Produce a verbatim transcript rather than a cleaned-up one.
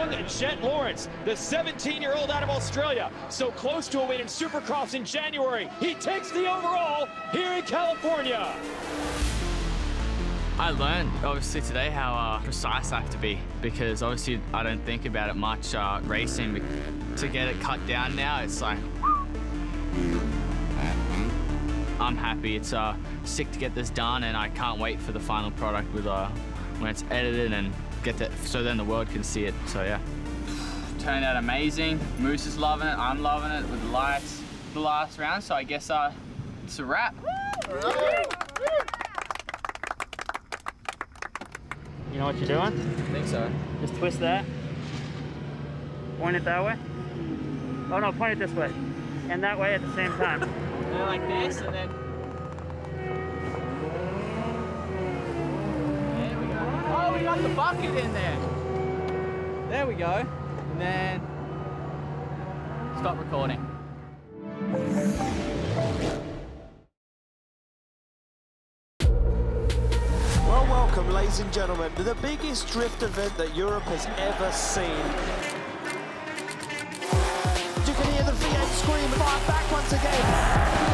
young Jet Lawrence, the seventeen-year-old out of Australia, so close to a win in Supercross in January. He takes the overall here in California. I learned, obviously, today how uh, precise I have to be, because obviously I don't think about it much uh, racing. To get it cut down now, it's like, I'm happy. It's uh, sick to get this done, and I can't wait for the final product with uh, when it's edited and get that, so then the world can see it. So yeah, turned out amazing. Moose is loving it. I'm loving it with the lights. The last round, so I guess uh, it's a wrap. You know what you're doing? I think so. Just twist that. Point it that way. Oh no, point it this way. And that way at the same time. And like this, and then. There we go. Oh, we got the bucket in there. There we go. And then. Stop recording. Well, welcome, ladies and gentlemen, to the biggest drift event that Europe has ever seen. You can hear the V eight scream, fire back once again.